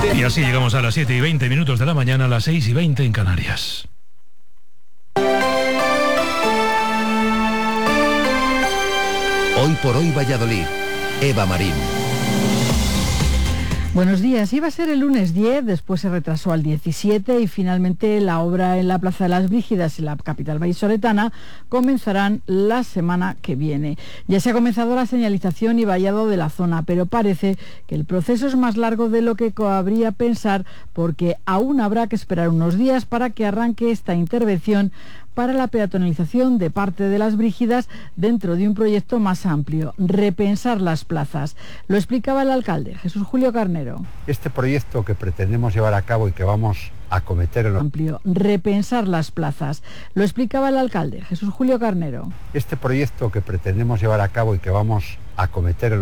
Y así llegamos a las 7:20 de la mañana, a las 6:20 en Canarias. Hoy por hoy Valladolid. Eva Marín. Buenos días. Iba a ser el lunes 10, después se retrasó al 17 y finalmente la obra en la Plaza de las Brígidas, en la capital vallisoletana, comenzarán la semana que viene. Ya se ha comenzado la señalización y vallado de la zona, pero parece que el proceso es más largo de lo que cabría pensar, porque aún habrá que esperar unos días para que arranque esta intervención para la peatonalización de parte de las Brígidas dentro de un proyecto más amplio, repensar las plazas. Lo explicaba el alcalde, Jesús Julio Carnero. Este proyecto que pretendemos llevar a cabo y que vamos a acometer en amplio, repensar las plazas. Lo explicaba el alcalde, Jesús Julio Carnero. Este proyecto que pretendemos llevar a cabo y que vamos a acometer en